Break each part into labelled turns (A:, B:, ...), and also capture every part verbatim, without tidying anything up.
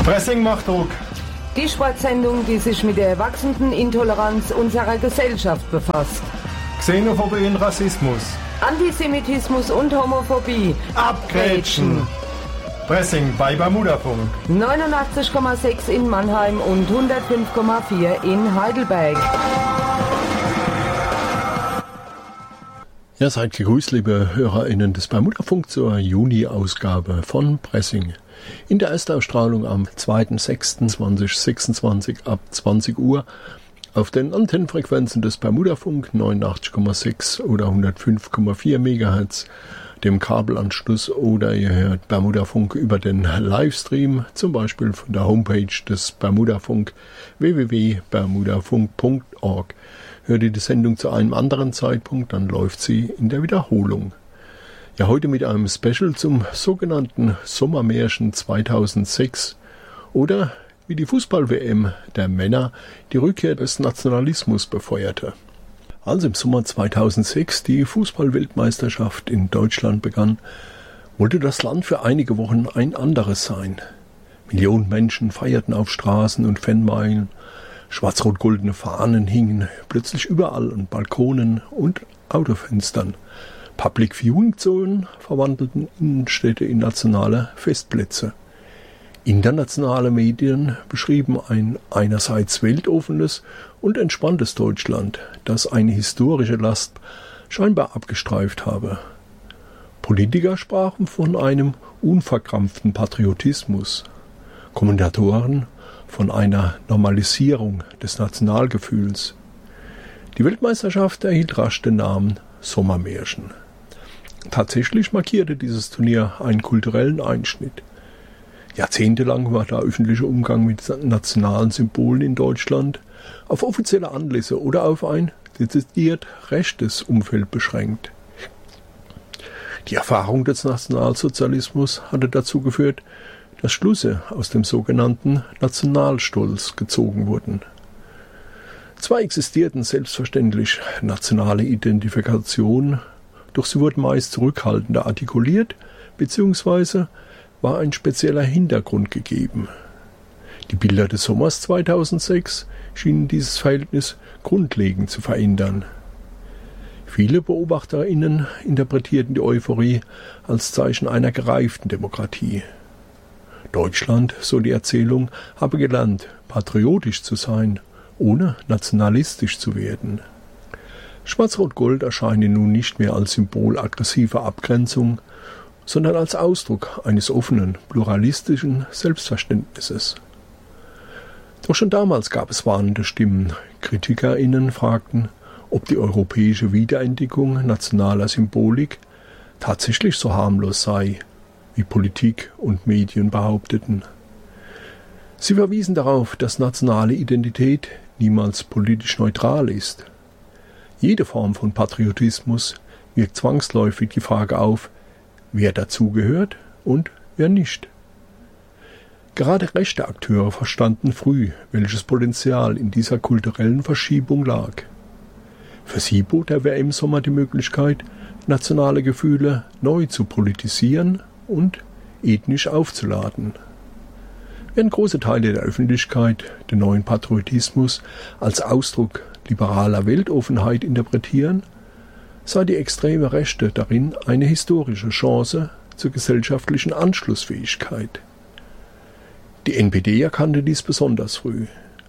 A: Pressing macht Druck.
B: Die Sportsendung, die sich mit der wachsenden Intoleranz unserer Gesellschaft befasst.
A: Xenophobie und Rassismus.
B: Antisemitismus und Homophobie.
A: Abgrätschen. Pressing bei Bermudafunk.
B: neunundachtzig Komma sechs in Mannheim und hundertfünf Komma vier in Heidelberg.
C: Ja, seid gegrüßt, liebe HörerInnen des Bermudafunk zur Juni-Ausgabe von Pressing. In der Erstausstrahlung am zweiter sechster zweitausendsechsundzwanzig ab zwanzig Uhr auf den Antennenfrequenzen des Bermudafunk neunundachtzig Komma sechs oder hundertfünf Komma vier Megahertz, dem Kabelanschluss, oder ihr hört Bermudafunk über den Livestream, zum Beispiel von der Homepage des Bermudafunk w w w punkt bermudafunk punkt org. Hört ihr die Sendung zu einem anderen Zeitpunkt, dann läuft sie in der Wiederholung. Ja, heute mit einem Special zum sogenannten Sommermärchen zweitausendsechs oder wie die Fußball-W M der Männer die Rückkehr des Nationalismus befeuerte. Als im Sommer zweitausendsechs die Fußball-Weltmeisterschaft in Deutschland begann, wollte das Land für einige Wochen ein anderes sein. Millionen Menschen feierten auf Straßen und Fanmeilen, schwarz-rot-goldene Fahnen hingen plötzlich überall an Balkonen und Autofenstern. Public Viewing Zonen verwandelten Innenstädte in nationale Festplätze. Internationale Medien beschrieben ein einerseits weltoffenes und entspanntes Deutschland, das eine historische Last scheinbar abgestreift habe. Politiker sprachen von einem unverkrampften Patriotismus, Kommentatoren von einer Normalisierung des Nationalgefühls. Die Weltmeisterschaft erhielt rasch den Namen Sommermärchen. Tatsächlich markierte dieses Turnier einen kulturellen Einschnitt. Jahrzehntelang war der öffentliche Umgang mit nationalen Symbolen in Deutschland auf offizielle Anlässe oder auf ein dezidiert rechtes Umfeld beschränkt. Die Erfahrung des Nationalsozialismus hatte dazu geführt, dass Schlüsse aus dem sogenannten Nationalstolz gezogen wurden. Zwar existierten selbstverständlich nationale Identifikationen, doch sie wurden meist zurückhaltender artikuliert, beziehungsweise war ein spezieller Hintergrund gegeben. Die Bilder des Sommers zweitausendsechs schienen dieses Verhältnis grundlegend zu verändern. Viele BeobachterInnen interpretierten die Euphorie als Zeichen einer gereiften Demokratie. Deutschland, so die Erzählung, habe gelernt, patriotisch zu sein, ohne nationalistisch zu werden. Schwarz-Rot-Gold erscheine nun nicht mehr als Symbol aggressiver Abgrenzung, sondern als Ausdruck eines offenen, pluralistischen Selbstverständnisses. Doch schon damals gab es warnende Stimmen. KritikerInnen fragten, ob die europäische Wiederentdeckung nationaler Symbolik tatsächlich so harmlos sei, wie Politik und Medien behaupteten. Sie verwiesen darauf, dass nationale Identität niemals politisch neutral ist. Jede Form von Patriotismus wirkt zwangsläufig die Frage auf, wer dazugehört und wer nicht. Gerade rechte Akteure verstanden früh, welches Potenzial in dieser kulturellen Verschiebung lag. Für sie bot der W M-Sommer die Möglichkeit, nationale Gefühle neu zu politisieren und ethnisch aufzuladen. Während große Teile der Öffentlichkeit den neuen Patriotismus als Ausdruck liberaler Weltoffenheit interpretieren, sah die extreme Rechte darin eine historische Chance zur gesellschaftlichen Anschlussfähigkeit. Die N P D erkannte dies besonders früh.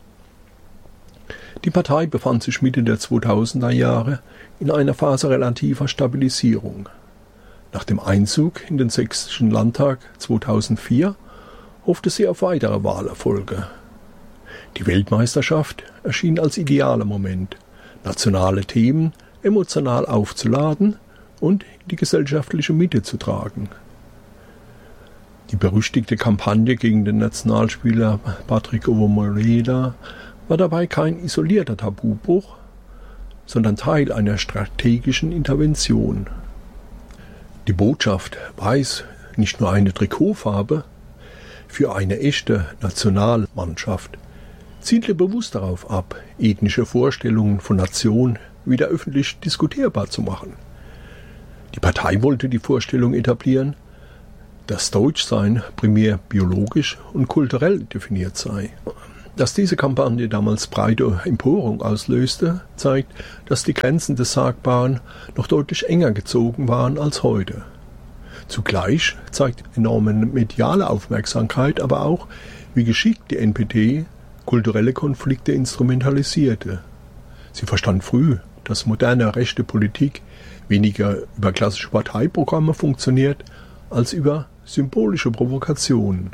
C: Die Partei befand sich Mitte der zweitausender Jahre in einer Phase relativer Stabilisierung. Nach dem Einzug in den Sächsischen Landtag zweitausendvier hoffte sie auf weitere Wahlerfolge. Die Weltmeisterschaft erschien als idealer Moment, nationale Themen emotional aufzuladen und in die gesellschaftliche Mitte zu tragen. Die berüchtigte Kampagne gegen den Nationalspieler Patrick Ovomoreira war dabei kein isolierter Tabubruch, sondern Teil einer strategischen Intervention. Die Botschaft weiß nicht nur eine Trikotfarbe, für eine echte Nationalmannschaft zielte bewusst darauf ab, ethnische Vorstellungen von Nation wieder öffentlich diskutierbar zu machen. Die Partei wollte die Vorstellung etablieren, dass Deutschsein primär biologisch und kulturell definiert sei. Dass diese Kampagne damals breite Empörung auslöste, zeigt, dass die Grenzen des Sagbaren noch deutlich enger gezogen waren als heute. Zugleich zeigt enorme mediale Aufmerksamkeit aber auch, wie geschickt die N P D kulturelle Konflikte instrumentalisierte. Sie verstand früh, dass moderne rechte Politik weniger über klassische Parteiprogramme funktioniert, als über symbolische Provokationen.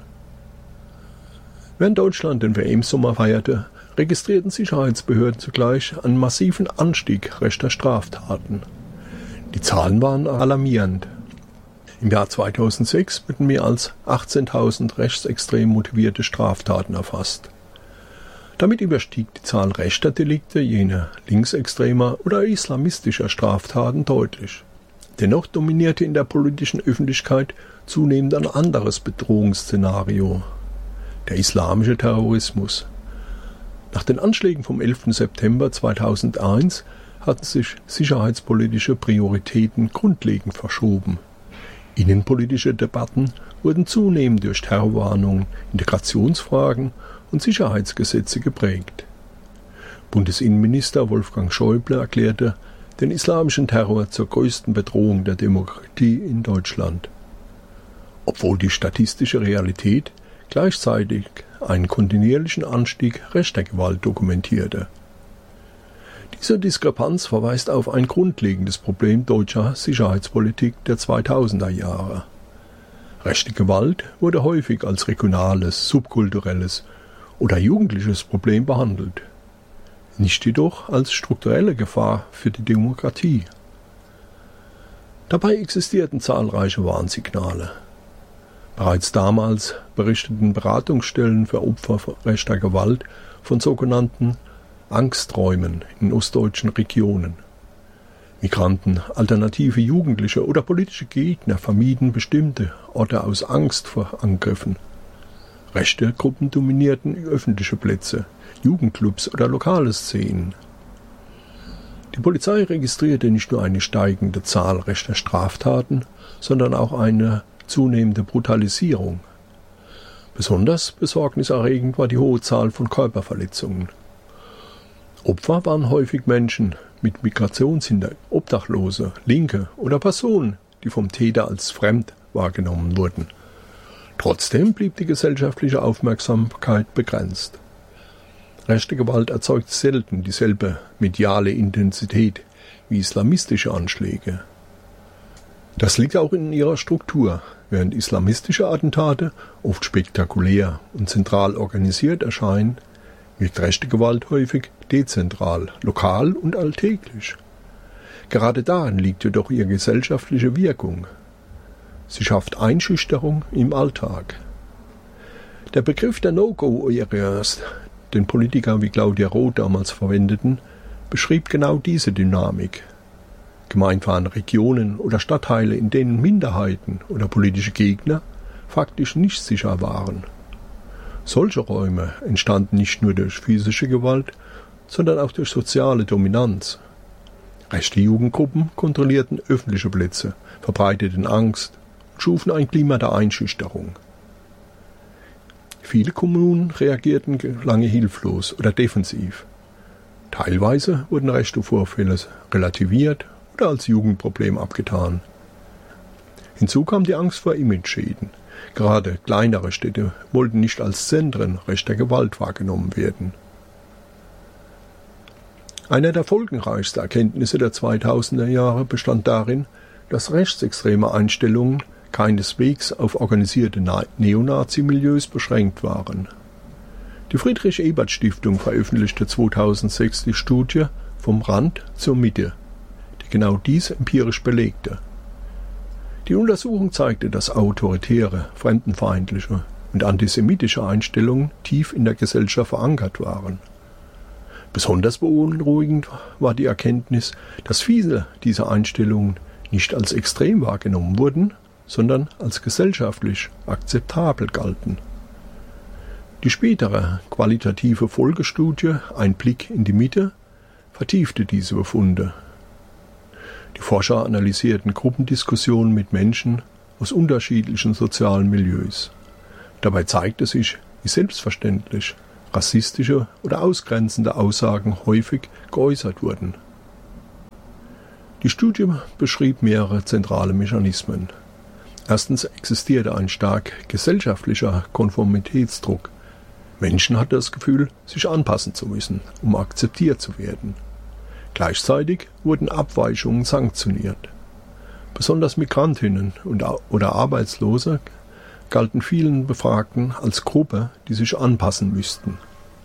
C: Während Deutschland den W M-Sommer feierte, registrierten Sicherheitsbehörden zugleich einen massiven Anstieg rechter Straftaten. Die Zahlen waren alarmierend. Im Jahr zweitausendsechs wurden mehr als achtzehntausend rechtsextrem motivierte Straftaten erfasst. Damit überstieg die Zahl rechter Delikte jene linksextremer oder islamistischer Straftaten deutlich. Dennoch dominierte in der politischen Öffentlichkeit zunehmend ein anderes Bedrohungsszenario: der islamische Terrorismus. Nach den Anschlägen vom elften September zweitausendeins hatten sich sicherheitspolitische Prioritäten grundlegend verschoben. Innenpolitische Debatten wurden zunehmend durch Terrorwarnungen, Integrationsfragen und Sicherheitsgesetze geprägt. Bundesinnenminister Wolfgang Schäuble erklärte den islamischen Terror zur größten Bedrohung der Demokratie in Deutschland, obwohl die statistische Realität gleichzeitig einen kontinuierlichen Anstieg rechter Gewalt dokumentierte. Diese Diskrepanz verweist auf ein grundlegendes Problem deutscher Sicherheitspolitik der zweitausender Jahre. Rechte Gewalt wurde häufig als regionales, subkulturelles oder jugendliches Problem behandelt, nicht jedoch als strukturelle Gefahr für die Demokratie. Dabei existierten zahlreiche Warnsignale. Bereits damals berichteten Beratungsstellen für Opfer rechter Gewalt von sogenannten Angsträumen in ostdeutschen Regionen. Migranten, alternative Jugendliche oder politische Gegner vermieden bestimmte Orte aus Angst vor Angriffen. Rechte Gruppen dominierten öffentliche Plätze, Jugendclubs oder lokale Szenen. Die Polizei registrierte nicht nur eine steigende Zahl rechter Straftaten, sondern auch eine zunehmende Brutalisierung. Besonders besorgniserregend war die hohe Zahl von Körperverletzungen. Opfer waren häufig Menschen mit Migrationshintergrund, Obdachlose, Linke oder Personen, die vom Täter als fremd wahrgenommen wurden. Trotzdem blieb die gesellschaftliche Aufmerksamkeit begrenzt. Rechte Gewalt erzeugt selten dieselbe mediale Intensität wie islamistische Anschläge. Das liegt auch in ihrer Struktur, während islamistische Attentate oft spektakulär und zentral organisiert erscheinen, wirkt rechte Gewalt häufig dezentral, lokal und alltäglich. Gerade darin liegt jedoch ihre gesellschaftliche Wirkung. Sie schafft Einschüchterung im Alltag. Der Begriff der No-Go-Areas, den Politiker wie Claudia Roth damals verwendeten, beschrieb genau diese Dynamik. Gemeint waren Regionen oder Stadtteile, in denen Minderheiten oder politische Gegner faktisch nicht sicher waren. Solche Räume entstanden nicht nur durch physische Gewalt, sondern auch durch soziale Dominanz. Rechte Jugendgruppen kontrollierten öffentliche Plätze, verbreiteten Angst und schufen ein Klima der Einschüchterung. Viele Kommunen reagierten lange hilflos oder defensiv. Teilweise wurden rechte Vorfälle relativiert oder als Jugendproblem abgetan. Hinzu kam die Angst vor Imageschäden. Gerade kleinere Städte wollten nicht als Zentren rechter Gewalt wahrgenommen werden. Eine der folgenreichsten Erkenntnisse der zweitausender Jahre bestand darin, dass rechtsextreme Einstellungen keineswegs auf organisierte Neonazi-Milieus beschränkt waren. Die Friedrich-Ebert-Stiftung veröffentlichte zweitausendsechs die Studie Vom Rand zur Mitte, die genau dies empirisch belegte. Die Untersuchung zeigte, dass autoritäre, fremdenfeindliche und antisemitische Einstellungen tief in der Gesellschaft verankert waren. Besonders beunruhigend war die Erkenntnis, dass viele dieser Einstellungen nicht als extrem wahrgenommen wurden, sondern als gesellschaftlich akzeptabel galten. Die spätere qualitative Folgestudie Ein Blick in die Mitte vertiefte diese Befunde. Die Forscher analysierten Gruppendiskussionen mit Menschen aus unterschiedlichen sozialen Milieus. Dabei zeigte sich, wie selbstverständlich rassistische oder ausgrenzende Aussagen häufig geäußert wurden. Die Studie beschrieb mehrere zentrale Mechanismen. Erstens existierte ein stark gesellschaftlicher Konformitätsdruck. Menschen hatten das Gefühl, sich anpassen zu müssen, um akzeptiert zu werden. Gleichzeitig wurden Abweichungen sanktioniert. Besonders Migrantinnen und oder Arbeitslose galten vielen Befragten als Gruppe, die sich anpassen müssten.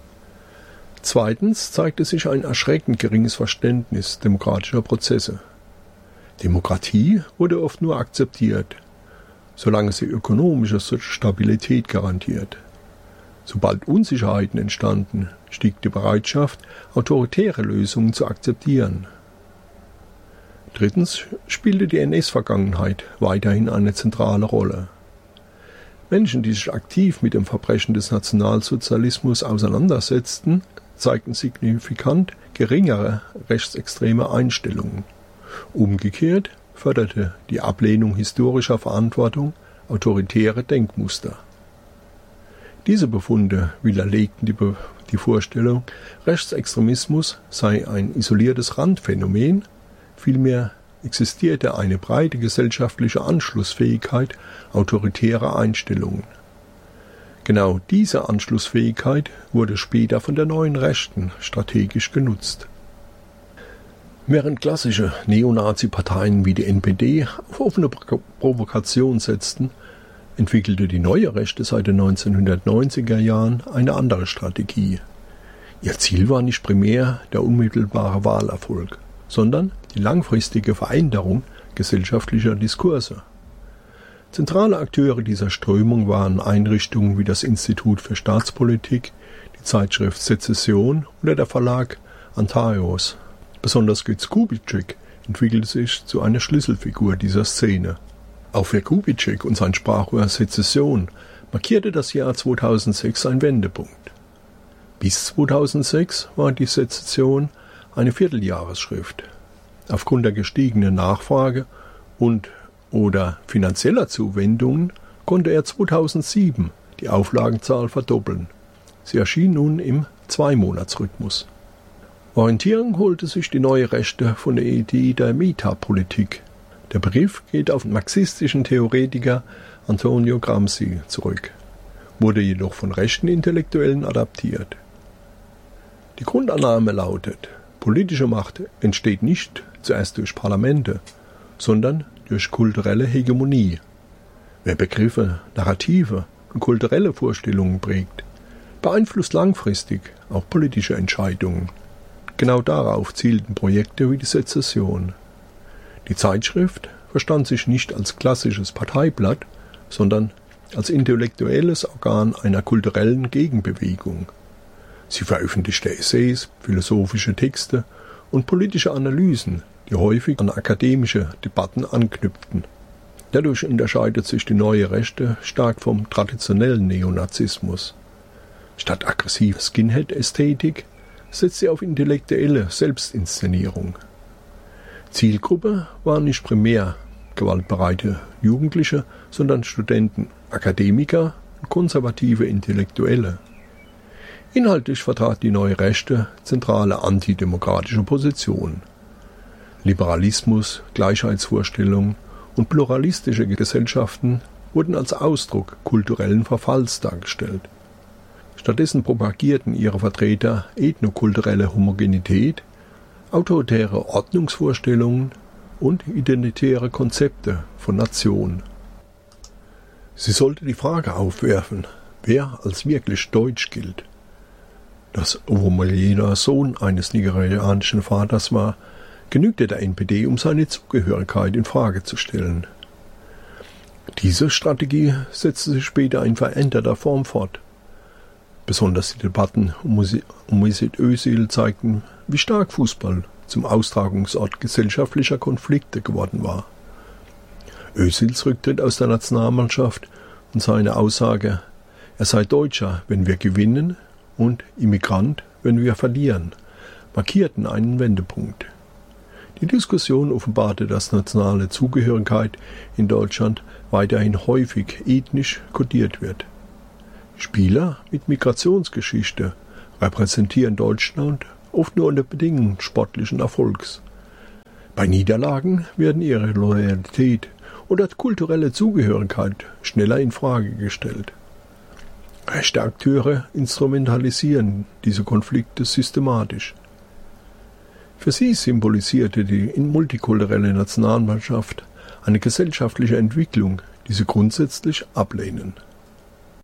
C: Zweitens zeigte sich ein erschreckend geringes Verständnis demokratischer Prozesse. Demokratie wurde oft nur akzeptiert, solange sie ökonomische Stabilität garantiert. Sobald Unsicherheiten entstanden, stieg die Bereitschaft, autoritäre Lösungen zu akzeptieren. Drittens spielte die N S-Vergangenheit weiterhin eine zentrale Rolle. Menschen, die sich aktiv mit dem Verbrechen des Nationalsozialismus auseinandersetzten, zeigten signifikant geringere rechtsextreme Einstellungen. Umgekehrt förderte die Ablehnung historischer Verantwortung autoritäre Denkmuster. Diese Befunde widerlegten die, Be- die Vorstellung, Rechtsextremismus sei ein isoliertes Randphänomen, vielmehr existierte eine breite gesellschaftliche Anschlussfähigkeit autoritärer Einstellungen. Genau diese Anschlussfähigkeit wurde später von der neuen Rechten strategisch genutzt. Während klassische Neonazi-Parteien wie die N P D auf offene Provokation setzten, entwickelte die neue Rechte seit den neunzehnhundertneunziger Jahren eine andere Strategie. Ihr Ziel war nicht primär der unmittelbare Wahlerfolg, sondern die langfristige Veränderung gesellschaftlicher Diskurse. Zentrale Akteure dieser Strömung waren Einrichtungen wie das Institut für Staatspolitik, die Zeitschrift Sezession oder der Verlag Antaios. Besonders Götz Kubitschek entwickelte sich zu einer Schlüsselfigur dieser Szene. Auch für Kubitschek und sein Sprachrohr Sezession markierte das Jahr zweitausendsechs ein Wendepunkt. Bis zweitausendsechs war die Sezession eine Vierteljahresschrift. Aufgrund der gestiegenen Nachfrage und oder finanzieller Zuwendungen konnte er zweitausendsieben die Auflagenzahl verdoppeln. Sie erschien nun im Zweimonatsrhythmus. Orientierung holte sich die neue Rechte von der Idee der Metapolitik. Der Begriff geht auf den marxistischen Theoretiker Antonio Gramsci zurück, wurde jedoch von rechten Intellektuellen adaptiert. Die Grundannahme lautet, politische Macht entsteht nicht zuerst durch Parlamente, sondern durch kulturelle Hegemonie. Wer Begriffe, Narrative und kulturelle Vorstellungen prägt, beeinflusst langfristig auch politische Entscheidungen. Genau darauf zielten Projekte wie die Sezession. Die Zeitschrift verstand sich nicht als klassisches Parteiblatt, sondern als intellektuelles Organ einer kulturellen Gegenbewegung. Sie veröffentlichte Essays, philosophische Texte und politische Analysen, die häufig an akademische Debatten anknüpften. Dadurch unterscheidet sich die neue Rechte stark vom traditionellen Neonazismus. Statt aggressiver Skinhead-Ästhetik setzt sie auf intellektuelle Selbstinszenierung. Zielgruppe waren nicht primär gewaltbereite Jugendliche, sondern Studenten, Akademiker und konservative Intellektuelle. Inhaltlich vertrat die neue Rechte zentrale antidemokratische Positionen. Liberalismus, Gleichheitsvorstellungen und pluralistische Gesellschaften wurden als Ausdruck kulturellen Verfalls dargestellt. Stattdessen propagierten ihre Vertreter ethnokulturelle Homogenität, autoritäre Ordnungsvorstellungen und identitäre Konzepte von Nation. Sie sollte die Frage aufwerfen, wer als wirklich deutsch gilt. Dass Ovomalena Sohn eines nigerianischen Vaters war, genügte der N P D, um seine Zugehörigkeit in Frage zu stellen. Diese Strategie setzte sich später in veränderter Form fort. Besonders die Debatten um Mesut Özil zeigten, wie stark Fußball zum Austragungsort gesellschaftlicher Konflikte geworden war. Özils Rücktritt aus der Nationalmannschaft und seine Aussage, er sei Deutscher, wenn wir gewinnen, und Immigrant, wenn wir verlieren, markierten einen Wendepunkt. Die Diskussion offenbarte, dass nationale Zugehörigkeit in Deutschland weiterhin häufig ethnisch kodiert wird. Spieler mit Migrationsgeschichte repräsentieren Deutschland oft nur unter Bedingungen sportlichen Erfolgs. Bei Niederlagen werden ihre Loyalität oder kulturelle Zugehörigkeit schneller in Frage gestellt. Rechte Akteure instrumentalisieren diese Konflikte systematisch. Für sie symbolisierte die multikulturelle Nationalmannschaft eine gesellschaftliche Entwicklung, die sie grundsätzlich ablehnen.